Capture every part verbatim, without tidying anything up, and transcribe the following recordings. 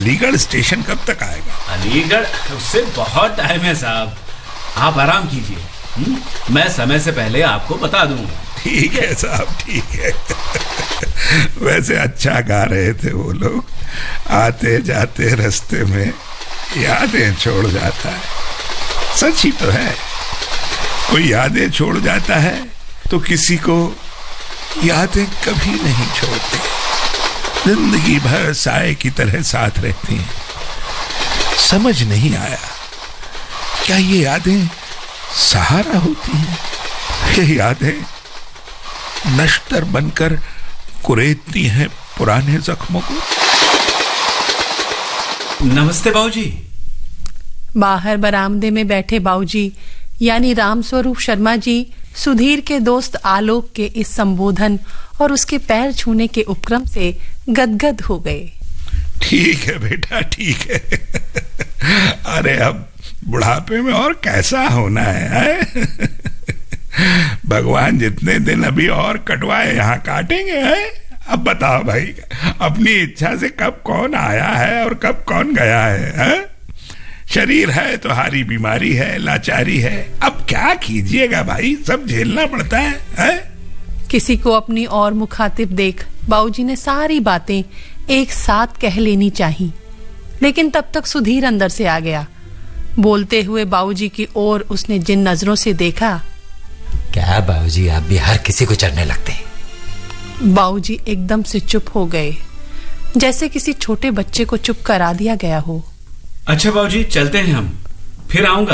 Aligarh station कब तक आएगा? अलीगढ़ उससे बहुत टाइम है साहब, आप आराम कीजिए, मैं समय से पहले आपको बता दूंगा। ठीक है साहब, ठीक है। वैसे अच्छा गा रहे थे वो लोग, आते जाते रास्ते में यादें छोड़ जाता है। सच ही तो है, कोई यादें छोड़ जाता है तो किसी को यादें कभी नहीं छोड़ती, जिंदगी भर साए की तरह साथ रहती हैं। समझ नहीं आया, क्या ये यादें सहारा होती हैं? ये यादें नश्तर बनकर कुरेदती हैं पुराने जख्मों को। नमस्ते बाबूजी। बाहर बरामदे में बैठे बाबूजी यानी रामस्वरूप शर्मा जी सुधीर के दोस्त आलोक के इस संबोधन और उसके पैर छूने के उपक्रम से गदगद हो गए। ठीक है बेटा, ठीक है। अरे अब बुढ़ापे में और कैसा होना है, है? भगवान जितने दिन अभी और कटवाए यहाँ काटेंगे, है? अब बताओ भाई, अपनी इच्छा से कब कौन आया है और कब कौन गया है, है? शरीर है तो हारी बीमारी है, लाचारी है, अब क्या कीजिएगा भाई, सब झेलना पड़ता है, है? किसी को अपनी और मुखातिब देख बाबूजी ने सारी बातें एक साथ कह लेनी चाहिए, लेकिन तब तक सुधीर अंदर से आ गया। बोलते हुए बाबूजी की ओर उसने जिन नजरों से देखा। क्या बाबूजी, आप भी हर किसी को चढ़ने लगते हैं। बाबूजी एकदम से चुप हो गए, जैसे किसी छोटे बच्चे को चुप करा दिया गया हो। अच्छा बाबूजी, चलते हैं हम, फिर आऊंगा।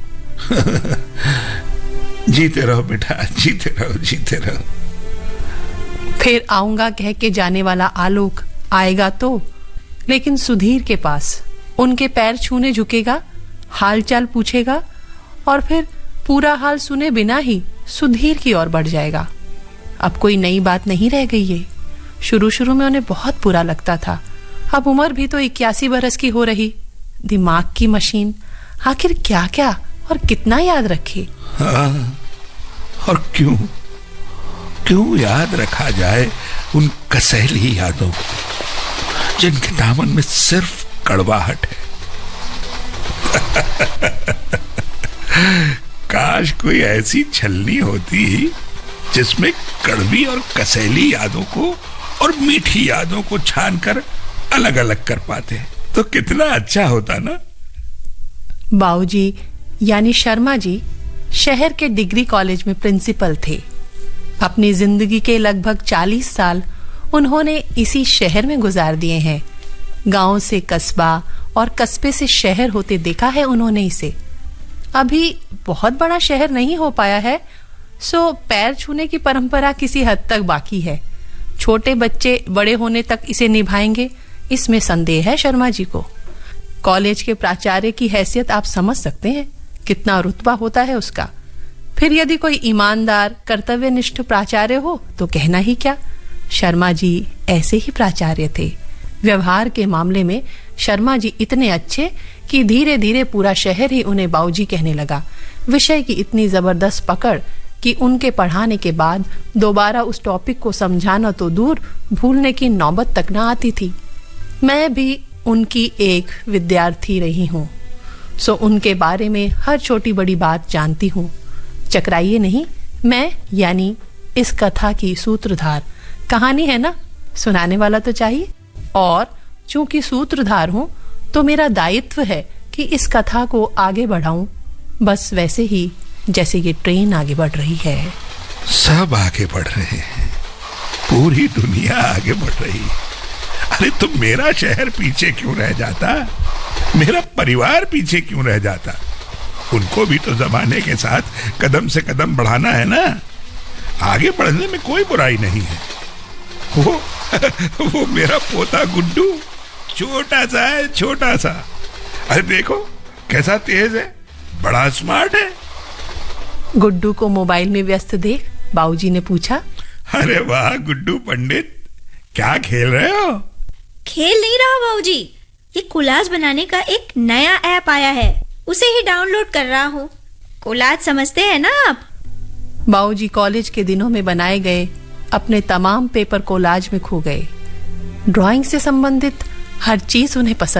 जीते रहो बेटा, जीते रहो, जीते रहो। फिर आऊंगा कह के जाने वाला आलोक आएगा तो, लेकिन सुधीर के पास उनके पैर छूने झुकेगा, हालचाल पूछेगा और फिर पूरा हाल सुने बिना ही सुधीर की ओर बढ़ जाएगा। अब कोई नई बात नहीं रह गई है। शुरू शुरू में उन्हें बहुत बुरा लगता था, अब उम्र भी तो इक्यासी बरस की हो रही, दिमाग की मशीन आखिर क्या क्या और कितना याद रखे। हाँ, और क्यों क्यों याद रखा जाए उन कसैली यादों को जिनके दामन में सिर्फ कड़वाहट है। काश कोई ऐसी छलनी होती जिसमें कड़वी और कसैली यादों को और मीठी यादों को छानकर अलग अलग कर पाते, तो कितना अच्छा होता ना। बाबूजी यानी शर्मा जी शहर के डिग्री कॉलेज में प्रिंसिपल थे। अपनी जिंदगी के लगभग चालीस साल उन्होंने इसी शहर में गुजार दिए हैं। गांव से कस्बा और कस्बे से शहर होते देखा है उन्होंने इसे। अभी बहुत बड़ा शहर नहीं हो पाया है, सो पैर छूने की परंपरा किसी हद तक बाकी है। छोटे बच्चे बड़े होने तक इसे निभाएंगे, इसमें संदेह है शर्मा जी को। कॉलेज के प्राचार्य की हैसियत आप समझ सकते हैं, कितना रुतबा होता है उसका। फिर यदि कोई ईमानदार कर्तव्यनिष्ठ प्राचार्य हो तो कहना ही क्या। शर्मा जी ऐसे ही प्राचार्य थे। व्यवहार के मामले में शर्मा जी इतने अच्छे कि धीरे धीरे पूरा शहर ही उन्हें बाबूजी कहने लगा। विषय की इतनी जबरदस्त पकड़ कि उनके पढ़ाने के बाद दोबारा उस टॉपिक को समझाना तो दूर, भूलने की नौबत तक न आती थी। मैं भी उनकी एक विद्यार्थी रही हूँ, सो उनके बारे में हर छोटी बड़ी बात जानती हूँ। चकराइए नहीं, मैं यानी इस कथा की सूत्रधार। कहानी है ना, सुनाने वाला तो चाहिए, और चूंकि सूत्रधार हूँ तो मेरा दायित्व है कि इस कथा को आगे बढ़ाऊं, बस वैसे ही जैसे ये ट्रेन आगे बढ़ रही है। सब आगे बढ़ रहे हैं, पूरी दुनिया आगे बढ़ रही है। अरे तो मेरा शहर पीछे क्यों रह जाता, मेरा परिवार पीछे क्यों रह जाता? उनको भी तो जमाने के साथ कदम से कदम बढ़ाना है ना। आगे बढ़ने में कोई बुराई नहीं है। वो वो मेरा पोता गुड्डू छोटा सा है, छोटा सा। अरे देखो कैसा तेज है, बड़ा स्मार्ट है। गुड्डू को मोबाइल में व्यस्त देख बाबूजी ने पूछा। अरे वाह गुड्डू पंडित, क्या खेल रहे हो? खेल नहीं रहा बाबूजी, ये कोलाज बनाने का एक नया ऐप आया है, उसे ही डाउनलोड कर रहा हूँ। कोलाज समझते हैं ना आप? बाबूजी कॉलेज के दिनों में बनाए गए अपने तमाम पेपर कोलाज में खो गए। ड्राइंग से संबंधित हर चीज उन्हें पसंद